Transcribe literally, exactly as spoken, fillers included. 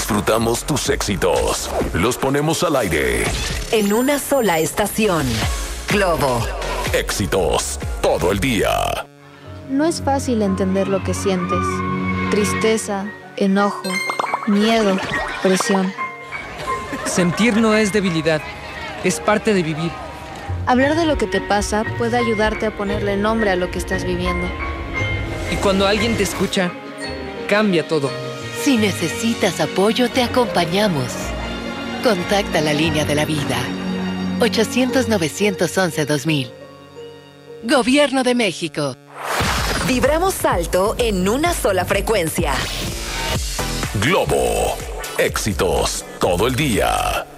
disfrutamos tus éxitos. Los ponemos al aire. En una sola estación. Globo. Éxitos todo el día. No es fácil entender lo que sientes. Tristeza, enojo, miedo, presión. Sentir no es debilidad, es parte de vivir. Hablar de lo que te pasa puede ayudarte a ponerle nombre a lo que estás viviendo. Y cuando alguien te escucha, cambia todo. Si necesitas apoyo, te acompañamos. Contacta la línea de la vida. ochocientos, novecientos once, dos mil. Gobierno de México. Vibramos alto en una sola frecuencia. Globo. Éxitos todo el día.